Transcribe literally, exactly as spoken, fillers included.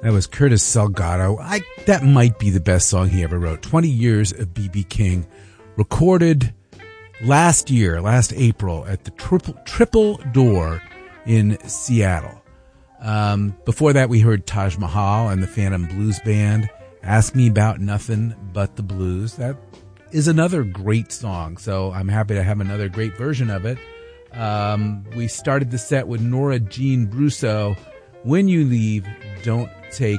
That was Curtis Salgado. I that might be the best song he ever wrote. twenty years of B B King, recorded last year, last April, at the Triple, Triple Door in Seattle. Um, before that, we heard Taj Mahal and the Phantom Blues Band. Ask Me About Nothing But the Blues. That is another great song, so I'm happy to have another great version of it. Um, we started the set with Nora Jean Brusso. When You Leave, Don't Take